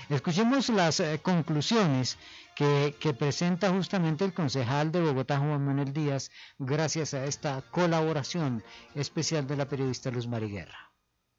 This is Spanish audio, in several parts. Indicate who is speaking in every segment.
Speaker 1: Escuchemos las conclusiones que presenta justamente el concejal de Bogotá, Juan Manuel Díaz, gracias a esta colaboración especial de la periodista Luz Mari Guerra.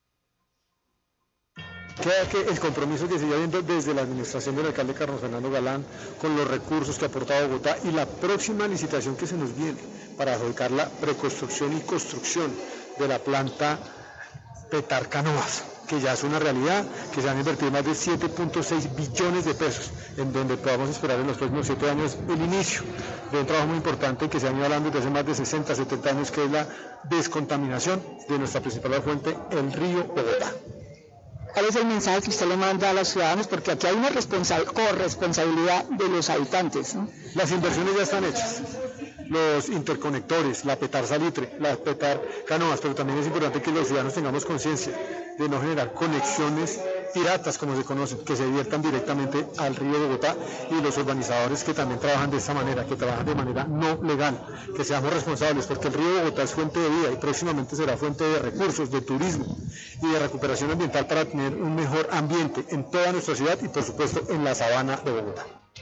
Speaker 2: Queda que el compromiso que sigue habiendo desde la administración del alcalde Carlos Fernando Galán con los recursos que ha aportado Bogotá y la próxima licitación que se nos viene para adjudicar la preconstrucción y construcción de la planta Petar Canoas, que ya es una realidad, que se van a invertir más de 7.6 billones de pesos, en donde podamos esperar en los próximos 7 años el inicio de un trabajo muy importante que se ha venido hablando desde hace más de 60, 70 años, que es la descontaminación de nuestra principal fuente, el río Bogotá.
Speaker 3: ¿Cuál es el mensaje que usted le manda a los ciudadanos? Porque aquí hay una corresponsabilidad de los habitantes, ¿no?
Speaker 2: Las inversiones ya están hechas, los interconectores, la Petar Salitre, la Petar Canoas, pero también es importante que los ciudadanos tengamos conciencia de no generar conexiones piratas, como se conocen, que se diviertan directamente al río Bogotá, y los urbanizadores que también trabajan de esta manera, que trabajan de manera no legal, que seamos responsables, porque el río Bogotá es fuente de vida y próximamente será fuente de recursos, de turismo y de recuperación ambiental para tener un mejor ambiente en toda nuestra ciudad y por supuesto en la sabana de Bogotá.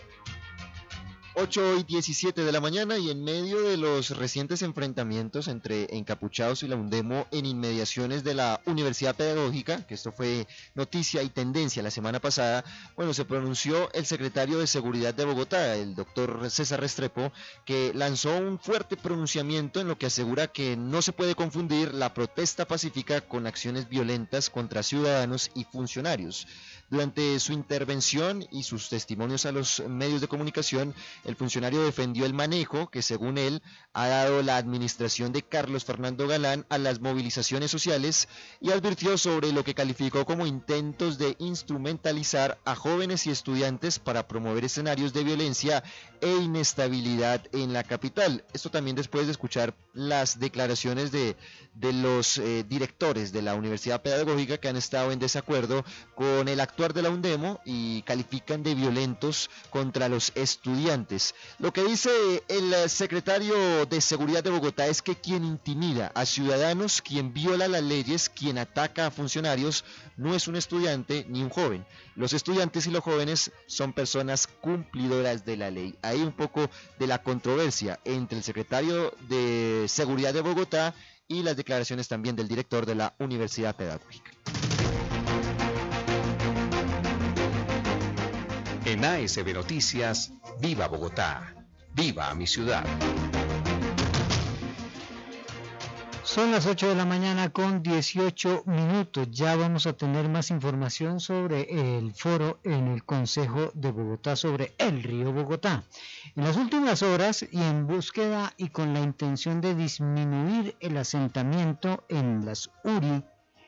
Speaker 4: 8:17 de la mañana, y en medio de los recientes enfrentamientos entre encapuchados y la UNDEMO en inmediaciones de la Universidad Pedagógica, que esto fue noticia y tendencia la semana pasada, se pronunció el secretario de Seguridad de Bogotá, el doctor César Restrepo, que lanzó un fuerte pronunciamiento en lo que asegura que no se puede confundir la protesta pacífica con acciones violentas contra ciudadanos y funcionarios. Durante su intervención y sus testimonios a los medios de comunicación, el funcionario defendió el manejo que, según él, ha dado la administración de Carlos Fernando Galán a las movilizaciones sociales, y advirtió sobre lo que calificó como intentos de instrumentalizar a jóvenes y estudiantes para promover escenarios de violencia e inestabilidad en la capital. Esto también después de escuchar las declaraciones de los directores de la Universidad Pedagógica, que han estado en desacuerdo con el actuar de la UNDEMO y califican de violentos contra los estudiantes. Lo que dice el secretario de Seguridad de Bogotá es que quien intimida a ciudadanos, quien viola las leyes, quien ataca a funcionarios, no es un estudiante ni un joven. Los estudiantes y los jóvenes son personas cumplidoras de la ley. Hay un poco de la controversia entre el secretario de Seguridad de Bogotá y las declaraciones también del director de la Universidad Pedagógica.
Speaker 5: En ASB Noticias, viva Bogotá, viva mi ciudad.
Speaker 1: Son las 8 de la mañana con 18 minutos. Ya vamos a tener más información sobre el foro en el Consejo de Bogotá sobre el río Bogotá. En las últimas horas, y en búsqueda y con la intención de disminuir el asentamiento en las URI,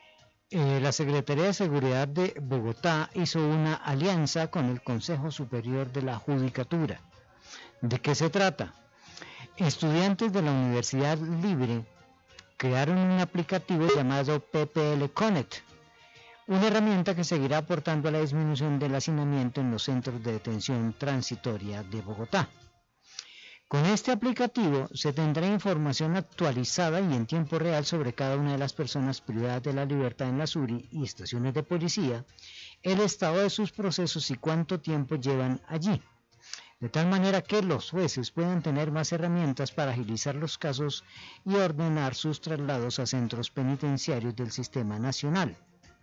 Speaker 1: la Secretaría de Seguridad de Bogotá hizo una alianza con el Consejo Superior de la Judicatura. ¿De qué se trata? Estudiantes de la Universidad Libre crearon un aplicativo llamado PPL Connect, una herramienta que seguirá aportando a la disminución del hacinamiento en los centros de detención transitoria de Bogotá. Con este aplicativo se tendrá información actualizada y en tiempo real sobre cada una de las personas privadas de la libertad en las URI y estaciones de policía, el estado de sus procesos y cuánto tiempo llevan allí, de tal manera que los jueces puedan tener más herramientas para agilizar los casos y ordenar sus traslados a centros penitenciarios del sistema nacional.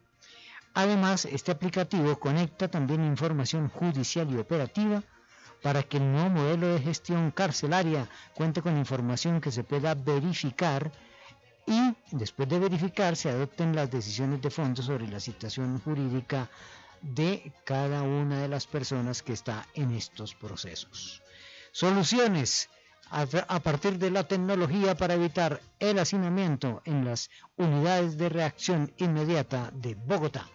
Speaker 1: Además, este aplicativo conecta también información judicial y operativa para que el nuevo modelo de gestión carcelaria cuente con información que se pueda verificar y, después de verificar, se adopten las decisiones de fondo sobre la situación jurídica de cada una de las personas que está en estos procesos. Soluciones a partir de la tecnología para evitar el hacinamiento en las unidades de reacción inmediata de Bogotá.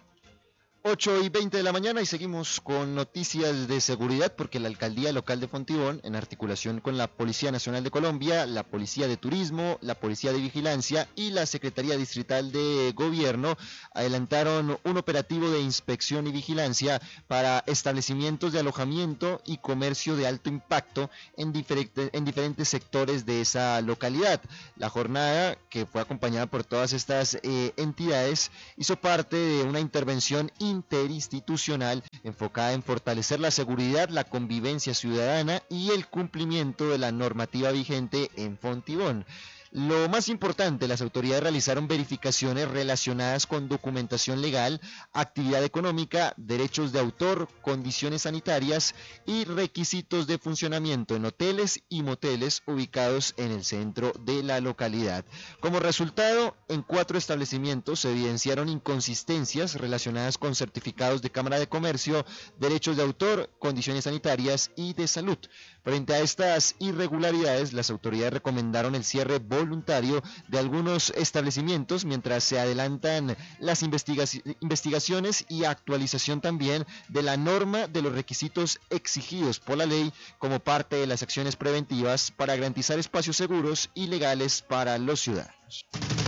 Speaker 4: 8:20 de la mañana, y seguimos con noticias de seguridad, porque la Alcaldía Local de Fontibón, en articulación con la Policía Nacional de Colombia, la Policía de Turismo, la Policía de Vigilancia y la Secretaría Distrital de Gobierno, adelantaron un operativo de inspección y vigilancia para establecimientos de alojamiento y comercio de alto impacto en diferentes sectores de esa localidad. La jornada, que fue acompañada por todas estas entidades, hizo parte de una intervención interinstitucional enfocada en fortalecer la seguridad, la convivencia ciudadana y el cumplimiento de la normativa vigente en Fontibón. Lo más importante, las autoridades realizaron verificaciones relacionadas con documentación legal, actividad económica, derechos de autor, condiciones sanitarias y requisitos de funcionamiento en hoteles y moteles ubicados en el centro de la localidad. Como resultado, en 4 establecimientos se evidenciaron inconsistencias relacionadas con certificados de Cámara de Comercio, derechos de autor, condiciones sanitarias y de salud. Frente a estas irregularidades, las autoridades recomendaron el cierre voluntario de algunos establecimientos mientras se adelantan las investigaciones y actualización también de la norma de los requisitos exigidos por la ley como parte de las acciones preventivas para garantizar espacios seguros y legales para los ciudadanos.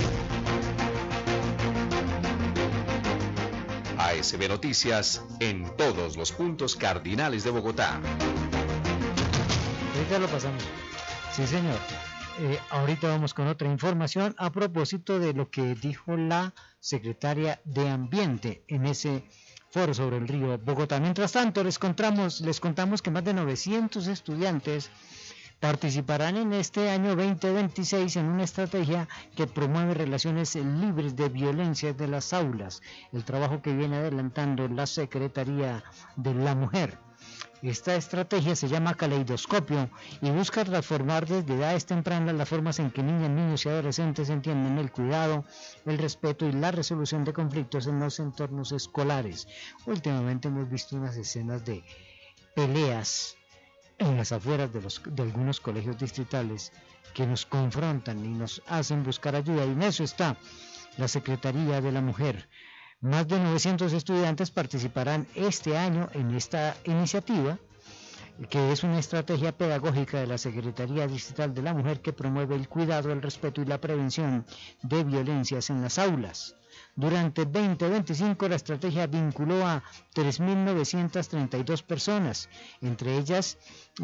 Speaker 5: ASB Noticias en todos los puntos cardinales de Bogotá.
Speaker 1: Ahorita lo pasamos. Sí, señor. Ahorita vamos con otra información a propósito de lo que dijo la secretaria de Ambiente en ese foro sobre el río Bogotá. Mientras tanto, les contamos que más de 900 estudiantes participarán en este año 2026 en una estrategia que promueve relaciones libres de violencia de las aulas, el trabajo que viene adelantando la Secretaría de la Mujer. Esta estrategia se llama Caleidoscopio y busca transformar desde edades tempranas las formas en que niñas, niños y adolescentes entienden el cuidado, el respeto y la resolución de conflictos en los entornos escolares. Últimamente hemos visto unas escenas de peleas en las afueras de algunos colegios distritales que nos confrontan y nos hacen buscar ayuda, y en eso está la Secretaría de la Mujer. Más de 900 estudiantes participarán este año en esta iniciativa, que es una estrategia pedagógica de la Secretaría Distrital de la Mujer que promueve el cuidado, el respeto y la prevención de violencias en las aulas. Durante 2025 la estrategia vinculó a 3.932 personas, entre ellas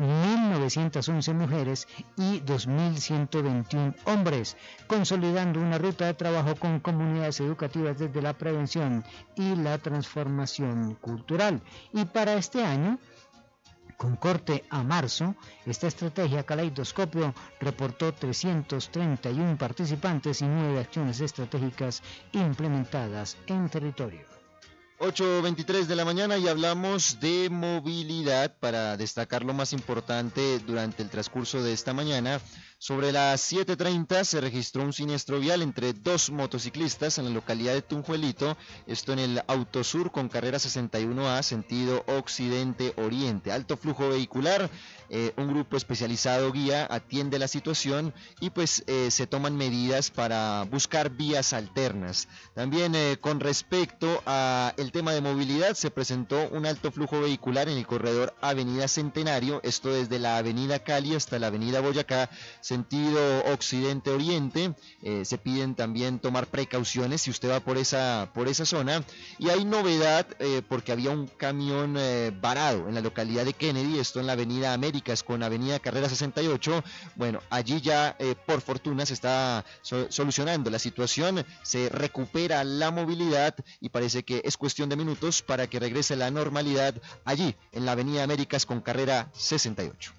Speaker 1: 1.911 mujeres y 2.121 hombres, consolidando una ruta de trabajo con comunidades educativas desde la prevención y la transformación cultural. Y para este año, con corte a marzo, esta estrategia Caleidoscopio reportó 331 participantes y 9 acciones estratégicas implementadas en territorio.
Speaker 4: 8:23 de la mañana y hablamos de movilidad para destacar lo más importante durante el transcurso de esta mañana. Sobre las 7:30 se registró un siniestro vial entre 2 motociclistas en la localidad de Tunjuelito, esto en el Autosur con carrera 61A, sentido occidente-oriente. Alto flujo vehicular, un grupo especializado guía atiende la situación y pues se toman medidas para buscar vías alternas. También con respecto a el tema de movilidad, se presentó un alto flujo vehicular en el corredor Avenida Centenario, esto desde la Avenida Cali hasta la Avenida Boyacá, sentido occidente-oriente. Se piden también tomar precauciones si usted va por esa zona. Y hay novedad porque había un camión varado en la localidad de Kennedy, esto en la Avenida Américas con Avenida Carrera 68. Bueno, allí ya por fortuna se está solucionando la situación, se recupera la movilidad y parece que es cuestión de minutos para que regrese la normalidad allí en la Avenida Américas con Carrera 68.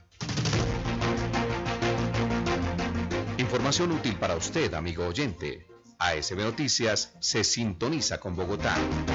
Speaker 5: Información útil para usted, amigo oyente. ASB Noticias se sintoniza con Bogotá.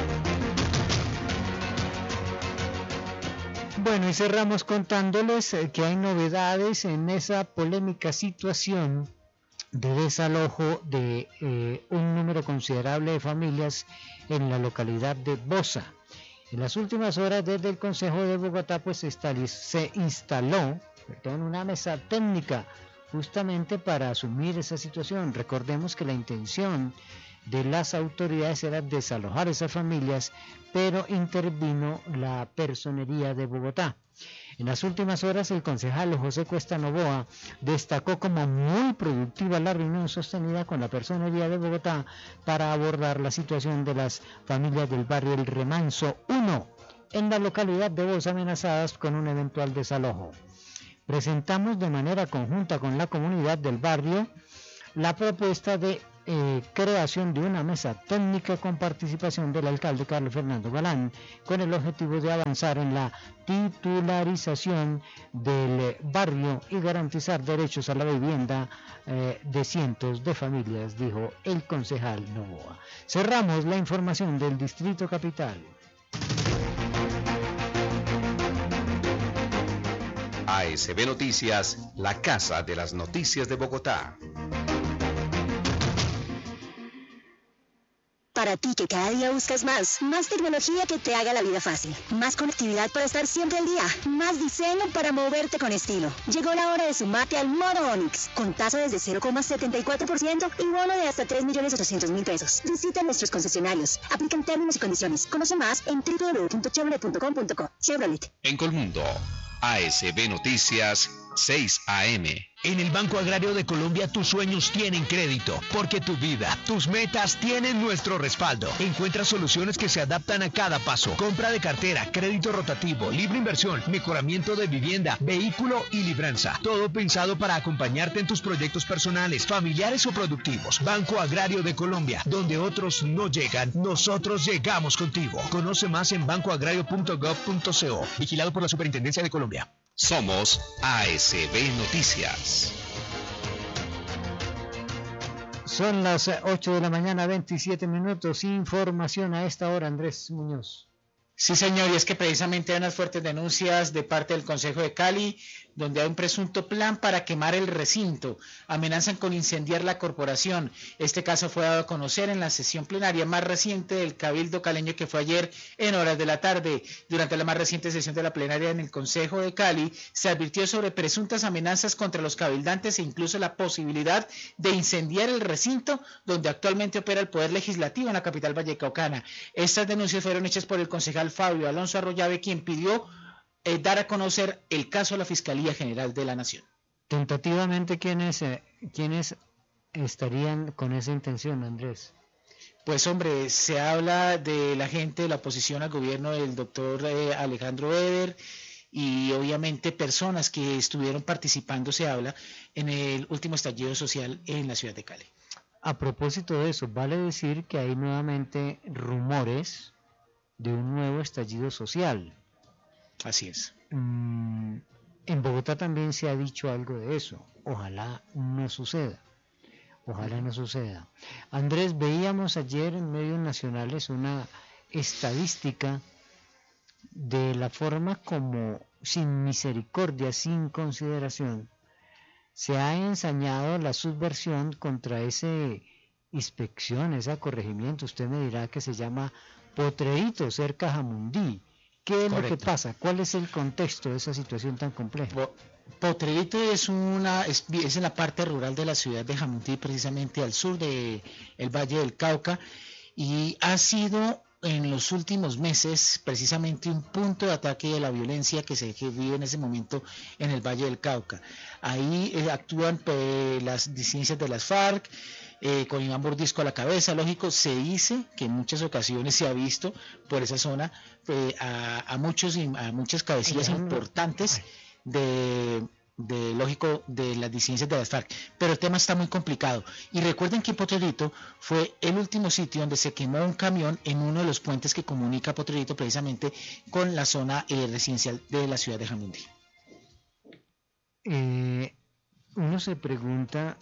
Speaker 1: Bueno, y cerramos contándoles que hay novedades en esa polémica situación de desalojo de un número considerable de familias en la localidad de Bosa. En las últimas horas, desde el Consejo de Bogotá, pues se instaló una mesa técnica justamente para asumir esa situación. Recordemos que la intención de las autoridades era desalojar esas familias, pero intervino la Personería de Bogotá. En las últimas horas, el concejal José Cuesta Novoa destacó como muy productiva la reunión sostenida con la Personería de Bogotá para abordar la situación de las familias del barrio El Remanso 1 en la localidad de Bosa amenazadas con un eventual desalojo. Presentamos de manera conjunta con la comunidad del barrio la propuesta de creación de una mesa técnica con participación del alcalde Carlos Fernando Galán, con el objetivo de avanzar en la titularización del barrio y garantizar derechos a la vivienda de cientos de familias, dijo el concejal Novoa. Cerramos la información del Distrito Capital.
Speaker 5: ASB Noticias, la casa de las noticias de Bogotá.
Speaker 6: Para ti que cada día buscas más tecnología que te haga la vida fácil, más conectividad para estar siempre al día, más diseño para moverte con estilo. Llegó la hora de sumarte al modo Onix, con tasa desde 0,74% y bono de hasta 3.800.000 pesos. Visita nuestros concesionarios, aplican términos y condiciones. Conoce más en www.chevrolet.com.co. Chevrolet.
Speaker 5: En Colmundo, ASB Noticias, 6 AM.
Speaker 7: En el Banco Agrario de Colombia tus sueños tienen crédito, porque tu vida, tus metas tienen nuestro respaldo. Encuentra soluciones que se adaptan a cada paso. Compra de cartera, crédito rotativo, libre inversión, mejoramiento de vivienda, vehículo y libranza. Todo pensado para acompañarte en tus proyectos personales, familiares o productivos. Banco Agrario de Colombia, donde otros no llegan, nosotros llegamos contigo. Conoce más en bancoagrario.gov.co. Vigilado por la Superintendencia de Colombia.
Speaker 5: Somos ASB Noticias.
Speaker 1: Son las 8 de la mañana, 27 minutos. Información a esta hora, Andrés Muñoz.
Speaker 8: Sí, señor, y es que precisamente hay unas fuertes denuncias de parte del Consejo de Cali, donde hay un presunto plan para quemar el recinto. Amenazan con incendiar la corporación. Este caso fue dado a conocer en la sesión plenaria más reciente del Cabildo Caleño, que fue ayer en horas de la tarde. Durante la más reciente sesión de la plenaria en el Consejo de Cali, se advirtió sobre presuntas amenazas contra los cabildantes e incluso la posibilidad de incendiar el recinto donde actualmente opera el Poder Legislativo en la capital vallecaucana. Estas denuncias fueron hechas por el concejal Fabio Alonso Arroyave, quien pidió dar a conocer el caso a la Fiscalía General de la Nación.
Speaker 1: Tentativamente, ¿quiénes estarían con esa intención, Andrés?
Speaker 8: Pues hombre, se habla de la gente de la oposición al gobierno del doctor Alejandro Eder, y obviamente personas que estuvieron participando, se habla, en el último estallido social en la ciudad de Cali.
Speaker 1: A propósito de eso, vale decir que hay nuevamente rumores de un nuevo estallido social.
Speaker 8: Así es.
Speaker 1: En Bogotá también se ha dicho algo de eso. Ojalá no suceda. Ojalá no suceda. Andrés, veíamos ayer en medios nacionales una estadística de la forma como, sin misericordia, sin consideración, se ha ensañado la subversión contra esa inspección, ese corregimiento. Usted me dirá que se llama Potrerito, cerca a Jamundí. ¿Qué es Correcto. Lo que pasa? ¿Cuál es el contexto de esa situación tan compleja?
Speaker 8: Potrerito es en la parte rural de la ciudad de Jamundí, precisamente al sur del Valle del Cauca, y ha sido en los últimos meses precisamente un punto de ataque de la violencia que se vive en ese momento en el Valle del Cauca. Ahí actúan las disidencias de las FARC, con Iván Mordisco a la cabeza. Lógico, se dice que en muchas ocasiones se ha visto por esa zona a muchas cabecillas importantes de las disidencias de las FARC, pero el tema está muy complicado. Y recuerden que Potrerito fue el último sitio donde se quemó un camión en uno de los puentes que comunica Potrerito precisamente con la zona residencial de la ciudad de Jamundí.
Speaker 1: Uno se pregunta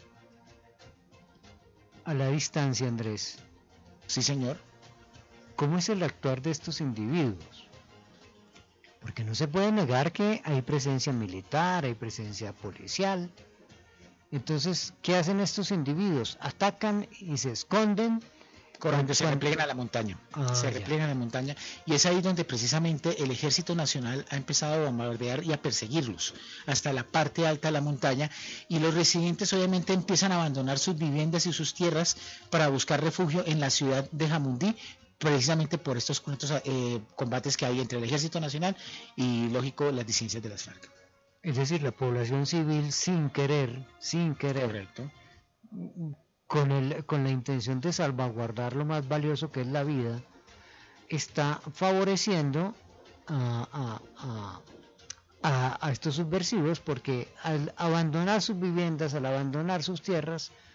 Speaker 1: a la distancia, Andrés.
Speaker 8: Sí, señor.
Speaker 1: ¿Cómo es el actuar de estos individuos? Porque no se puede negar que hay presencia militar, hay presencia policial. Entonces, ¿qué hacen estos individuos? Atacan y se esconden.
Speaker 8: Cuando se repliegan a la montaña. Repliegan a la montaña. Y es ahí donde precisamente el Ejército Nacional ha empezado a bombardear y a perseguirlos hasta la parte alta de la montaña. Y los residentes obviamente empiezan a abandonar sus viviendas y sus tierras para buscar refugio en la ciudad de Jamundí, precisamente por estos combates que hay entre el Ejército Nacional y, lógico, las disidencias de las FARC.
Speaker 1: Es decir, la población civil sin querer,
Speaker 8: correcto,
Speaker 1: con la intención de salvaguardar lo más valioso que es la vida, está favoreciendo a estos subversivos, porque al abandonar sus viviendas, al abandonar sus tierras,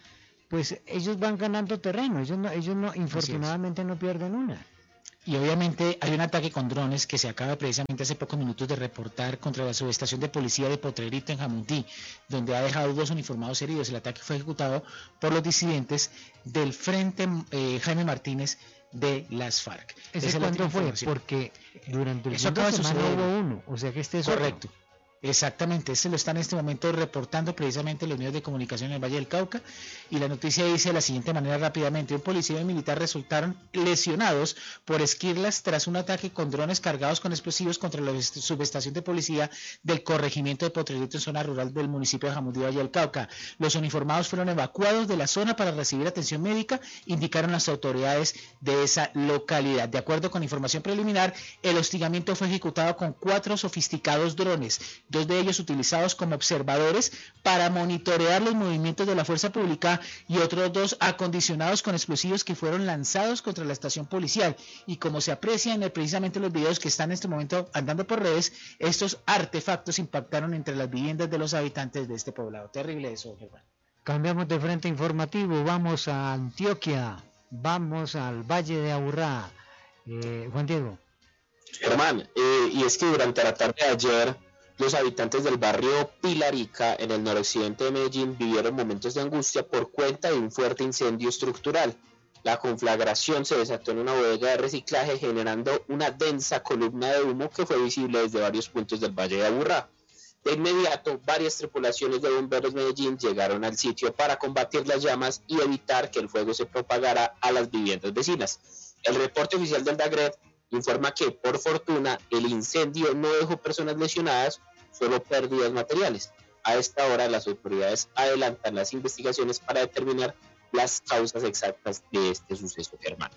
Speaker 1: pues ellos van ganando terreno, ellos no infortunadamente no pierden una.
Speaker 8: Y obviamente hay un ataque con drones que se acaba precisamente hace pocos minutos de reportar contra la subestación de policía de Potrerito en Jamundí, donde ha dejado 2 uniformados heridos. El ataque fue ejecutado por los disidentes del Frente Jaime Martínez de las FARC.
Speaker 1: ¿Ese cuándo fue? Porque durante el fin de semana hubo uno, o sea que este es
Speaker 8: correcto. Exactamente, lo están en este momento reportando precisamente los medios de comunicación en el Valle del Cauca, y la noticia dice de la siguiente manera rápidamente: un policía y un militar resultaron lesionados por esquirlas tras un ataque con drones cargados con explosivos contra la subestación de policía del corregimiento de Potrerito en zona rural del municipio de Jamundí, Valle del Cauca. Los uniformados fueron evacuados de la zona para recibir atención médica, indicaron las autoridades de esa localidad. De acuerdo con información preliminar, el hostigamiento fue ejecutado con 4 sofisticados drones, 2 de ellos utilizados como observadores para monitorear los movimientos de la fuerza pública y otros 2 acondicionados con explosivos que fueron lanzados contra la estación policial. Y como se aprecia precisamente los videos que están en este momento andando por redes, estos artefactos impactaron entre las viviendas de los habitantes de este poblado. Terrible eso, Germán.
Speaker 1: Cambiamos de frente informativo, vamos a Antioquia, vamos al Valle de Aburrá. Juan Diego.
Speaker 9: Germán, y es que durante la tarde de ayer, los habitantes del barrio Pilarica, en el noroccidente de Medellín, vivieron momentos de angustia por cuenta de un fuerte incendio estructural. La conflagración se desató en una bodega de reciclaje, generando una densa columna de humo que fue visible desde varios puntos del Valle de Aburrá. De inmediato, varias tripulaciones de bomberos Medellín llegaron al sitio para combatir las llamas y evitar que el fuego se propagara a las viviendas vecinas. El reporte oficial del DAGRED informa que, por fortuna, el incendio no dejó personas lesionadas, solo pérdidas materiales. A esta hora, las autoridades adelantan las investigaciones para determinar las causas exactas de este suceso, Germán.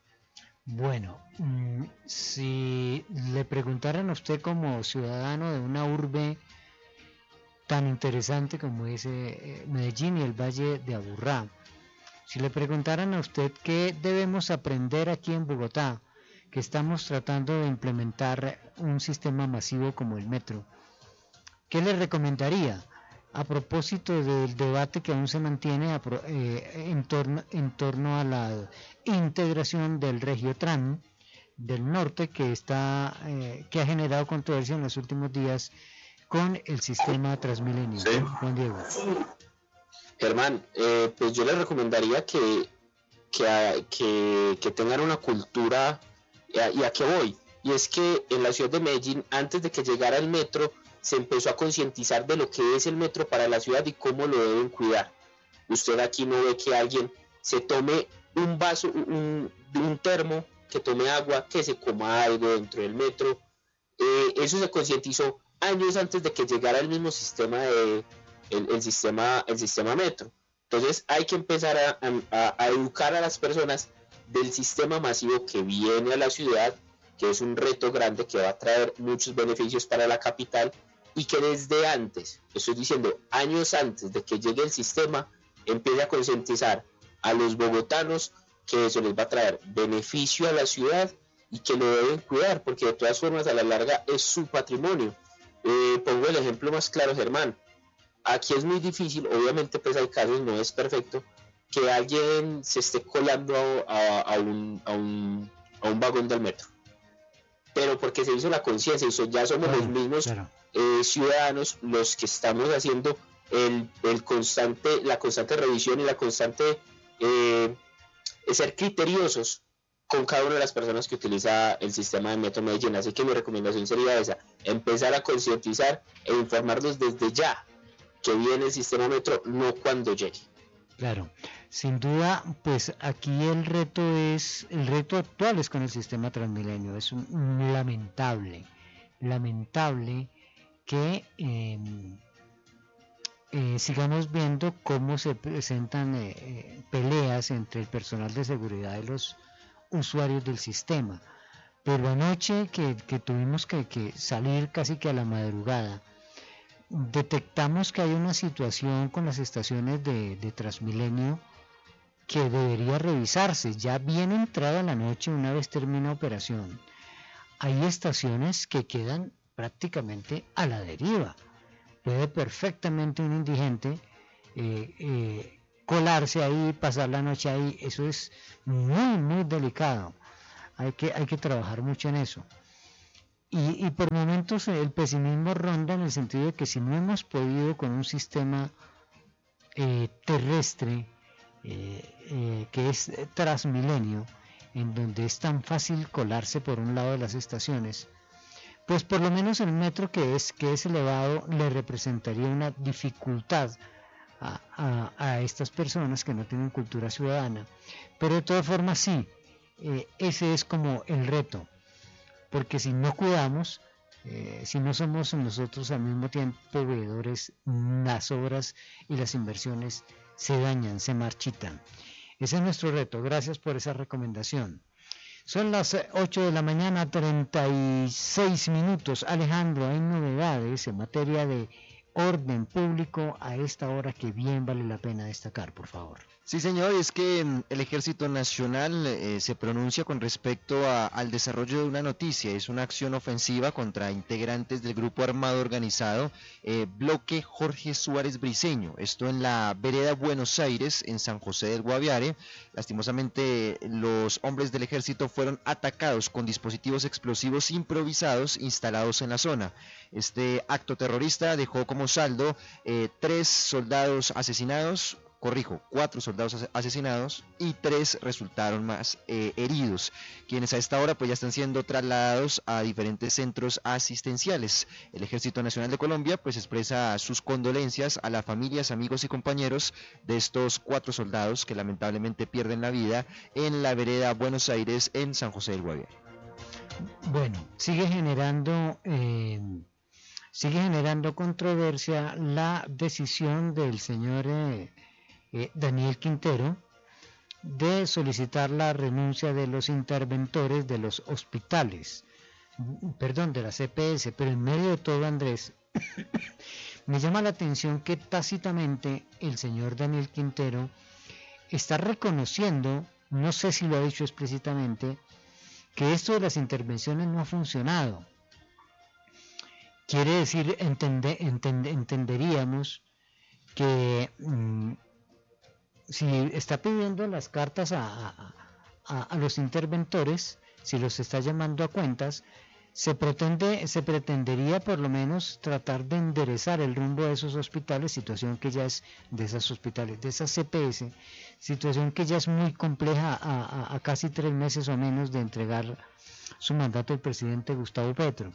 Speaker 1: Bueno, si le preguntaran a usted como ciudadano de una urbe tan interesante como es Medellín y el Valle de Aburrá, si le preguntaran a usted qué debemos aprender aquí en Bogotá, que estamos tratando de implementar un sistema masivo como el metro, ¿qué le recomendaría a propósito del debate que aún se mantiene en torno a la integración del Regiotran del norte que ha generado controversia en los últimos días con el sistema Transmilenio? Sí. Juan Diego.
Speaker 9: Germán, pues yo le recomendaría que tengan una cultura, y a qué voy, y es que en la ciudad de Medellín, antes de que llegara el metro, se empezó a concientizar de lo que es el metro para la ciudad y cómo lo deben cuidar. Usted aquí no ve que alguien se tome un vaso, un termo, que tome agua, que se coma algo dentro del metro. Eso se concientizó años antes de que llegara el mismo sistema el sistema metro. Entonces hay que empezar a educar a las personas del sistema masivo que viene a la ciudad, que es un reto grande que va a traer muchos beneficios para la capital, y que desde antes, estoy diciendo años antes de que llegue el sistema, empiece a concientizar a los bogotanos que eso les va a traer beneficio a la ciudad y que lo deben cuidar, porque de todas formas a la larga es su patrimonio. Pongo el ejemplo más claro, Germán. Aquí es muy difícil, obviamente pues hay casos, no es perfecto, que alguien se esté colando a un vagón del metro, pero porque se hizo la conciencia, ya somos los mismos ciudadanos los que estamos haciendo la constante revisión y la constante ser criteriosos con cada una de las personas que utiliza el sistema de Metro Medellín. Así que mi recomendación sería esa: empezar a concientizar e informarlos desde ya que viene el sistema Metro, no cuando llegue.
Speaker 1: Claro, sin duda, pues aquí el reto actual es con el sistema Transmilenio. Es lamentable que sigamos viendo cómo se presentan peleas entre el personal de seguridad y los usuarios del sistema. Pero anoche que tuvimos que salir casi que a la madrugada, detectamos que hay una situación con las estaciones de Transmilenio que debería revisarse. Ya bien entrada la noche, una vez termina operación, hay estaciones que quedan prácticamente a la deriva. Puede perfectamente un indigente colarse ahí, pasar la noche ahí, eso es muy, muy delicado. Hay que trabajar mucho en eso. Y por momentos el pesimismo ronda en el sentido de que si no hemos podido con un sistema terrestre que es transmilenio, en donde es tan fácil colarse por un lado de las estaciones, pues por lo menos el metro que es elevado le representaría una dificultad a estas personas que no tienen cultura ciudadana. Pero de todas formas sí, ese es como el reto, porque si no cuidamos, si no somos nosotros al mismo tiempo veedores, las obras y las inversiones se dañan, se marchitan. Ese es nuestro reto. Gracias por esa recomendación. Son las 8 de la mañana, 36 minutos. Alejandro, hay novedades en materia de orden público a esta hora que bien vale la pena destacar, por favor.
Speaker 4: Sí, señor, es que el Ejército Nacional se pronuncia con respecto al desarrollo de una noticia. Es una acción ofensiva contra integrantes del grupo armado organizado Bloque Jorge Suárez Briceño. Esto en la vereda Buenos Aires, en San José del Guaviare. Lastimosamente, los hombres del ejército fueron atacados con dispositivos explosivos improvisados instalados en la zona. Este acto terrorista dejó como saldo 4 soldados asesinados y 3 resultaron más heridos, quienes a esta hora pues ya están siendo trasladados a diferentes centros asistenciales. El Ejército Nacional de Colombia pues expresa sus condolencias a las familias, amigos y compañeros de estos 4 soldados que lamentablemente pierden la vida en la vereda Buenos Aires en San José del Guaviare.
Speaker 1: Bueno, sigue generando controversia la decisión del señor Daniel Quintero de solicitar la renuncia de los interventores de los hospitales, de la CPS, pero en medio de todo, Andrés, me llama la atención que tácitamente el señor Daniel Quintero está reconociendo, no sé si lo ha dicho explícitamente, que esto de las intervenciones no ha funcionado. Quiere decir, entenderíamos que si está pidiendo las cartas a los interventores, si los está llamando a cuentas, se pretendería por lo menos tratar de enderezar el rumbo de esos hospitales, situación que ya es de esos hospitales, de esas CPS, situación que ya es muy compleja a casi 3 meses o menos de entregar su mandato el presidente Gustavo Petro.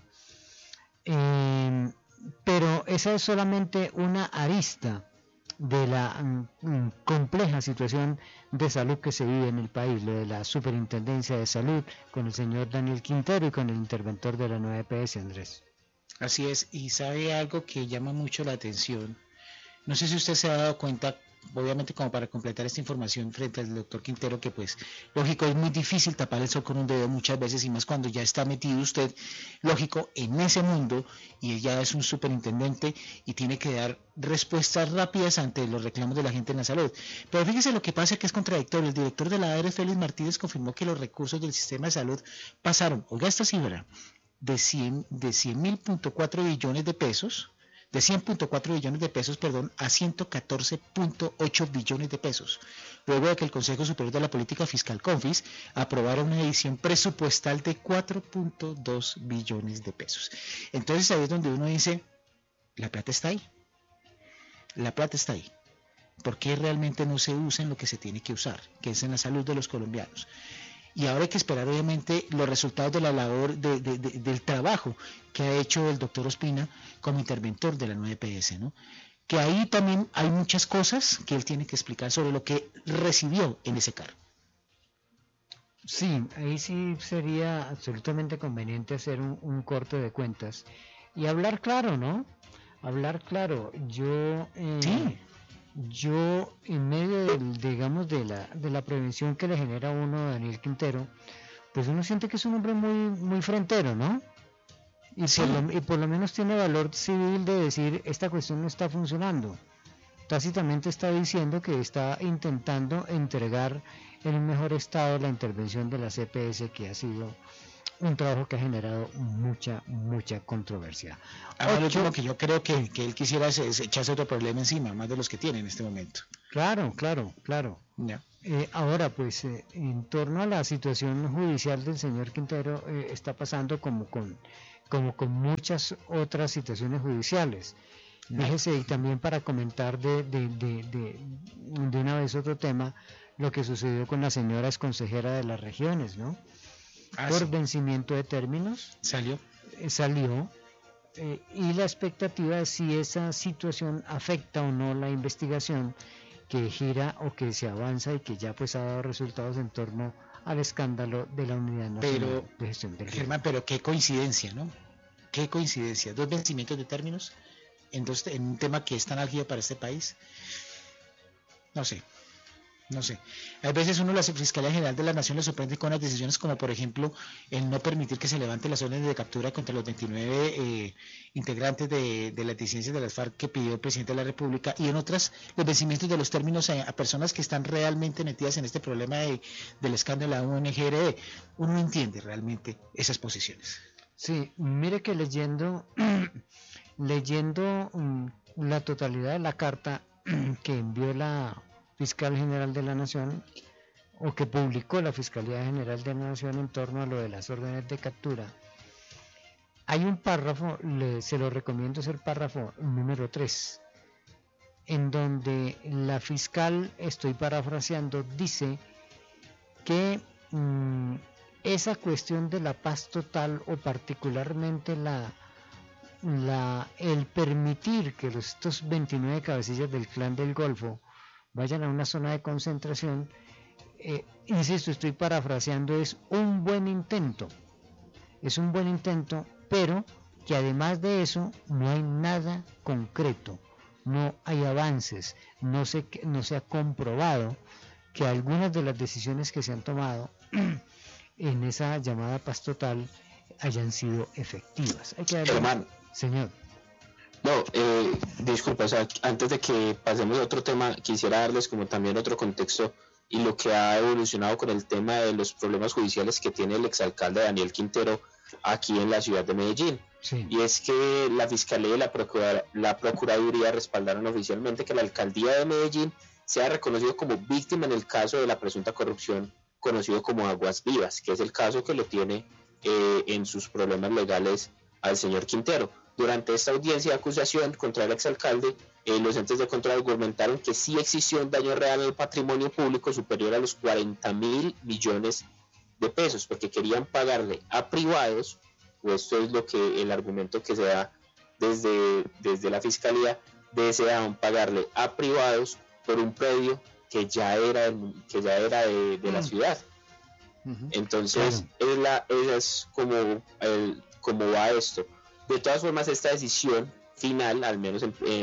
Speaker 1: Pero esa es solamente una arista de la compleja situación de salud que se vive en el país, lo de la Superintendencia de Salud con el señor Daniel Quintero y con el interventor de la nueva EPS, Andrés.
Speaker 8: Así es, y sabe algo que llama mucho la atención. No sé si usted se ha dado cuenta, obviamente como para completar esta información frente al doctor Quintero, que pues lógico es muy difícil tapar el sol con un dedo muchas veces, y más cuando ya está metido usted, lógico, en ese mundo, y él ya es un superintendente y tiene que dar respuestas rápidas ante los reclamos de la gente en la salud. Pero fíjese lo que pasa, que es contradictorio. El director de la AR, Félix Martínez, confirmó que los recursos del sistema de salud pasaron, oiga esta cifra, de 100.4 billones de pesos, de 100.4 billones de pesos, a 114.8 billones de pesos, luego de que el Consejo Superior de la Política Fiscal, CONFIS, aprobara una edición presupuestal de 4.2 billones de pesos. Entonces ahí es donde uno dice, la plata está ahí. ¿Por qué realmente no se usa en lo que se tiene que usar, que es en la salud de los colombianos? Y ahora hay que esperar obviamente los resultados de la labor del trabajo que ha hecho el doctor Ospina como interventor de la nueva EPS, ¿no? Que ahí también hay muchas cosas que él tiene que explicar sobre lo que recibió en ese cargo.
Speaker 1: Sí, ahí sí sería absolutamente conveniente hacer un corte de cuentas y hablar claro, ¿no? Hablar claro. Yo en medio de la prevención que le genera a uno a Daniel Quintero, pues uno siente que es un hombre muy frontero, ¿no? Y por lo menos tiene valor civil de decir, esta cuestión no está funcionando. Tácitamente está diciendo que está intentando entregar en un mejor estado la intervención de la CPS, que ha sido un trabajo que ha generado mucha controversia.
Speaker 8: Ahora lo último que yo creo que él quisiera es echarse otro problema encima, más de los que tiene en este momento.
Speaker 1: Claro.
Speaker 8: Ya.
Speaker 1: Ahora, pues, en torno a la situación judicial del señor Quintero, está pasando como con muchas otras situaciones judiciales. Fíjese, y también para comentar de una vez otro tema, lo que sucedió con la señora exconsejera de las regiones, ¿no? Por vencimiento de términos. Salió. Y la expectativa es si esa situación afecta o no la investigación que gira o que se avanza y que ya pues ha dado resultados en torno al escándalo de la Unidad Nacional de Gestión del Riesgo.
Speaker 8: Germán, pero qué coincidencia, ¿no? Qué coincidencia. 2 vencimientos de términos en un tema que es tan álgido para este país. No sé. A veces la Fiscalía General de la Nación le sorprende con las decisiones como, por ejemplo, el no permitir que se levanten las órdenes de captura contra los 29 integrantes de las disidencias de las FARC que pidió el presidente de la República, y en otras los vencimientos de los términos a personas que están realmente metidas en este problema del escándalo de la ONG-RD. Uno no entiende realmente esas posiciones.
Speaker 1: Sí, mire que leyendo la totalidad de la carta que envió la Fiscal General de la Nación, o que publicó la Fiscalía General de la Nación en torno a lo de las órdenes de captura, hay un párrafo, se lo recomiendo, es el párrafo número 3, en donde la fiscal, estoy parafraseando, dice que esa cuestión de la paz total, o particularmente el permitir que estos 29 cabecillas del Clan del Golfo vayan a una zona de concentración, insisto, estoy parafraseando, es un buen intento, pero que además de eso no hay nada concreto, no hay avances, no se ha comprobado que algunas de las decisiones que se han tomado en esa llamada paz total hayan sido efectivas.
Speaker 9: Germán,
Speaker 1: señor.
Speaker 9: No, disculpa, o sea, antes de que pasemos a otro tema, quisiera darles como también otro contexto y lo que ha evolucionado con el tema de los problemas judiciales que tiene el exalcalde Daniel Quintero aquí en la ciudad de Medellín.
Speaker 1: Sí.
Speaker 9: Y es que la Fiscalía y la Procuraduría respaldaron oficialmente que la alcaldía de Medellín sea reconocido como víctima en el caso de la presunta corrupción conocido como Aguas Vivas, que es el caso que lo tiene en sus problemas legales al señor Quintero. Durante esta audiencia de acusación contra el exalcalde, los entes de control argumentaron que sí existió un daño real al patrimonio público superior a los 40.000 millones de pesos, porque querían pagarle a privados, o esto es el argumento que se da desde la fiscalía, deseaban pagarle a privados por un predio que ya era de la ciudad. Entonces, es como va esto. De todas formas, esta decisión final, al menos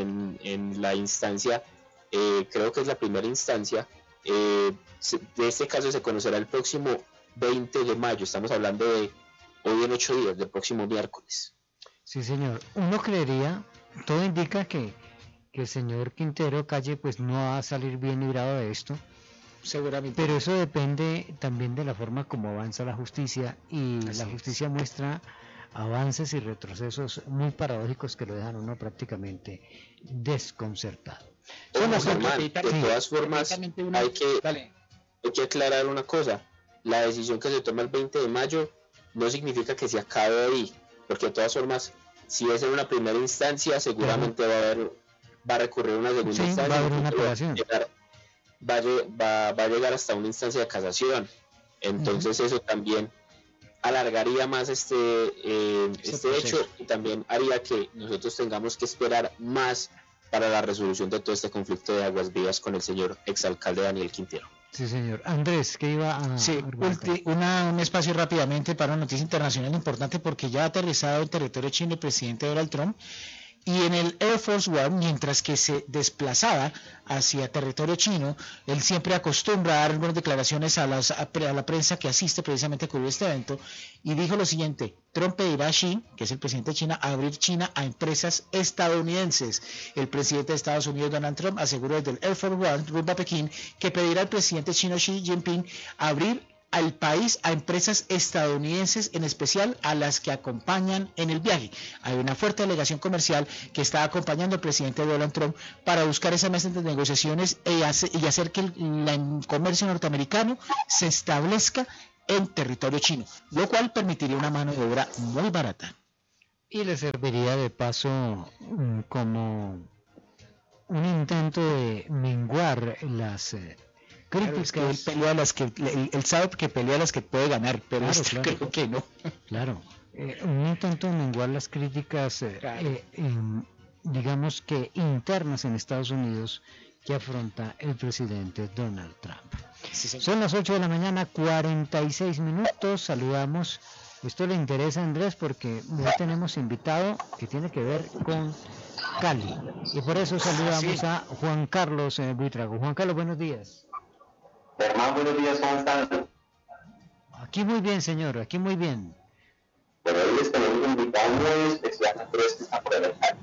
Speaker 9: en la instancia, creo que es la primera instancia, de este caso se conocerá el próximo 20 de mayo, estamos hablando de hoy en 8 días, del próximo miércoles.
Speaker 1: Sí, señor. Uno creería, todo indica que el señor Quintero Calle pues no va a salir bien librado de esto,
Speaker 8: seguramente,
Speaker 1: pero eso depende también de la forma como avanza la justicia, y la justicia muestra avances y retrocesos muy paradójicos que lo dejan uno prácticamente desconcertado.
Speaker 9: De todas formas, hay que aclarar una cosa: la decisión que se toma el 20 de mayo no significa que se acabe ahí, porque de todas formas, si es en una primera instancia, seguramente va a recurrir a una segunda instancia,
Speaker 1: va a haber una apelación,
Speaker 9: va a llegar hasta una instancia de casación. Entonces eso también alargaría más este hecho, y también haría que nosotros tengamos que esperar más para la resolución de todo este conflicto de Aguas Vivas con el señor exalcalde Daniel Quintero.
Speaker 1: Sí, señor. Andrés, ¿qué iba a...?
Speaker 8: Sí, un espacio rápidamente para una noticia internacional importante, porque ya ha aterrizado en territorio chino el presidente Donald Trump, y en el Air Force One, mientras que se desplazaba hacia territorio chino, él siempre acostumbra a dar algunas declaraciones a la prensa que asiste precisamente a cubrir este evento, y dijo lo siguiente: Trump pedirá a Xi, que es el presidente de China, a abrir China a empresas estadounidenses. El presidente de Estados Unidos, Donald Trump, aseguró desde el Air Force One rumbo a Pekín que pedirá al presidente chino Xi Jinping abrir al país a empresas estadounidenses, en especial a las que acompañan en el viaje. Hay una fuerte delegación comercial que está acompañando al presidente Donald Trump para buscar esas mesas de negociaciones y hacer que el comercio norteamericano se establezca en territorio chino, lo cual permitiría una mano de obra muy barata.
Speaker 1: Y le serviría de paso como un intento de menguar las críticas.
Speaker 8: Claro, es que él pelea las que él sabe que pelea las que puede ganar, pero claro. Creo que no.
Speaker 1: Claro, un intento de menguar las críticas, digamos que internas en Estados Unidos, que afronta el presidente Donald Trump. Sí, son las 8 de la mañana, 46 minutos. Saludamos. Esto le interesa a Andrés porque hoy tenemos invitado que tiene que ver con Cali. Y por eso saludamos a Juan Carlos Buitrago. Juan Carlos, buenos días.
Speaker 10: Germán, buenos días, ¿cómo están?
Speaker 1: Aquí muy bien, señor, aquí muy bien.
Speaker 10: Bueno, hoy les tenemos un invitado muy especial, Andrés, que está por el Cali.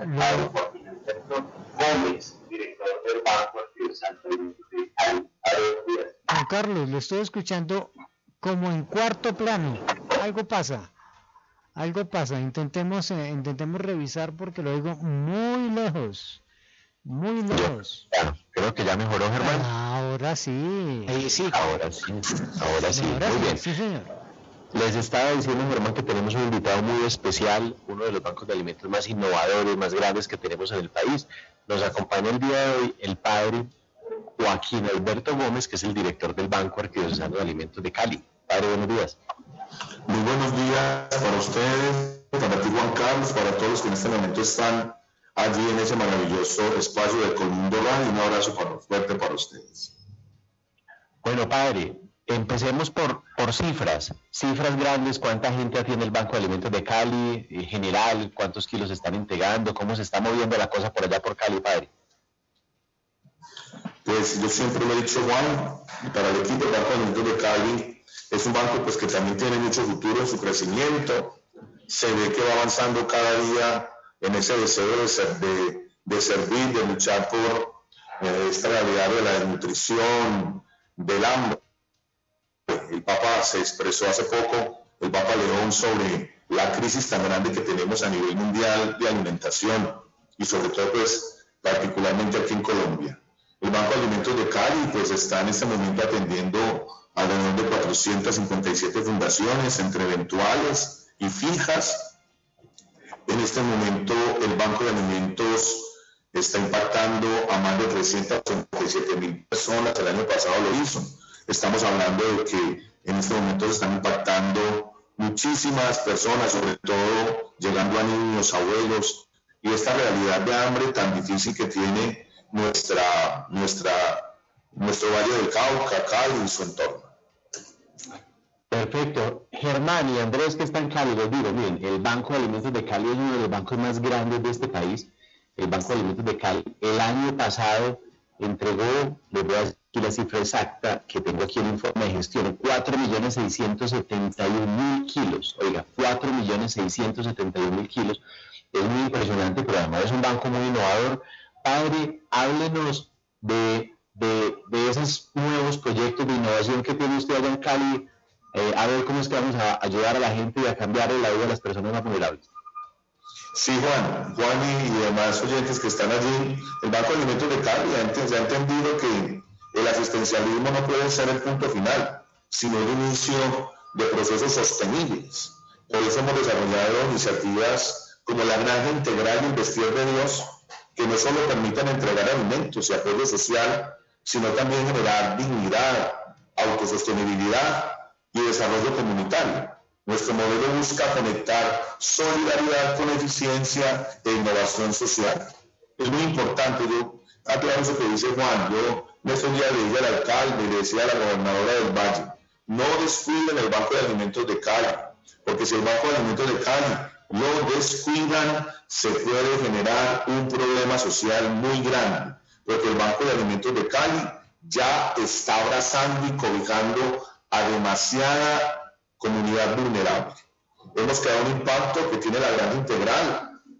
Speaker 10: Gómez, director del Banco Arquidiocesano de Cali.
Speaker 1: Juan Carlos, lo estoy escuchando como en cuarto plano. Algo pasa. Intentemos revisar porque lo oigo muy lejos.
Speaker 10: Creo que ya mejoró, Germán.
Speaker 1: Ahora sí.
Speaker 10: Ahora sí. Muy bien.
Speaker 1: Sí, señor.
Speaker 10: Les estaba diciendo, Germán, que tenemos un invitado muy especial, uno de los bancos de alimentos más innovadores, más grandes que tenemos en el país. Nos acompaña el día de hoy el padre Joaquín Alberto Gómez, que es el director del Banco Arquidiocesano de Alimentos de Cali. Padre, buenos días.
Speaker 11: Muy buenos días para ustedes, para ti, Juan Carlos, para todos los que en este momento están allí en ese maravilloso espacio de Colmundo Radio. Un abrazo fuerte para ustedes.
Speaker 10: Bueno, padre, empecemos por cifras grandes. ¿Cuánta gente tiene el Banco de Alimentos de Cali en general? ¿Cuántos kilos están entregando? ¿Cómo se está moviendo la cosa por allá por Cali, padre?
Speaker 11: Pues yo siempre lo he dicho, Juan, y para el equipo del Banco de Alimentos de Cali, es un banco pues que también tiene mucho futuro en su crecimiento. Se ve que va avanzando cada día en ese deseo de servir, de luchar por esta realidad de la desnutrición, del hambre. El Papa se expresó hace poco, el Papa León, sobre la crisis tan grande que tenemos a nivel mundial de alimentación y sobre todo pues particularmente aquí en Colombia. El Banco de Alimentos de Cali pues está en este momento atendiendo alrededor de 457 fundaciones entre eventuales y fijas. En este momento el Banco de Alimentos está impactando a más de 387,000 personas. El año pasado lo hizo. Estamos hablando de que en este momento se están impactando muchísimas personas, sobre todo llegando a niños, abuelos, y esta realidad de hambre tan difícil que tiene nuestro Valle del Cauca, Cali y su entorno.
Speaker 10: Perfecto. Germán y Andrés, que están en Cali, les digo, miren, el Banco de Alimentos de Cali es uno de los bancos más grandes de este país. El Banco de Alimentos de Cali el año pasado entregó, les voy a decir la cifra exacta que tengo aquí en el informe de gestión, 4.671.000 kilos. Oiga, 4.671.000 kilos. Es muy impresionante, pero además es un banco muy innovador. Padre, háblenos de esos nuevos proyectos de innovación que tiene usted allá en Cali, a ver cómo es que vamos a ayudar a la gente y a cambiarle la vida a las personas más vulnerables.
Speaker 11: Sí, Juan y demás oyentes que están allí, el Banco de Alimentos de Cali ya ha entendido que el asistencialismo no puede ser el punto final, sino el inicio de procesos sostenibles. Por eso hemos desarrollado iniciativas como la Granja Integral Investir de Dios, que no solo permitan entregar alimentos y apoyo social, sino también generar dignidad, autosostenibilidad y desarrollo comunitario. Nuestro modelo busca conectar solidaridad con eficiencia e innovación social. Es muy importante, yo aclaro eso que dice Juan, yo en estos días le dije al alcalde y le decía a la gobernadora del Valle, no descuiden el Banco de Alimentos de Cali, porque si el Banco de Alimentos de Cali lo descuidan, se puede generar un problema social muy grande, porque el Banco de Alimentos de Cali ya está abrazando y cobijando a demasiada comunidad vulnerable. Hemos creado un impacto que tiene la Granja Integral,